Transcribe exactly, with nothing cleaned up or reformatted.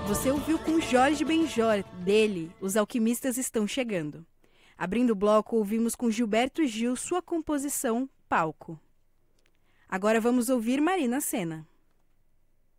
Você ouviu com Jorge Benjor, dele, Os Alquimistas Estão Chegando. Abrindo o bloco, ouvimos com Gilberto Gil sua composição Palco. Agora vamos ouvir Marina Sena.